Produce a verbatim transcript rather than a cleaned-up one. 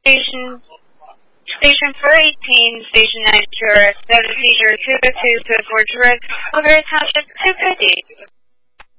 Station Station four eighteen, Station nine zero, seven zero two two two four direct, Overy Township two fifty.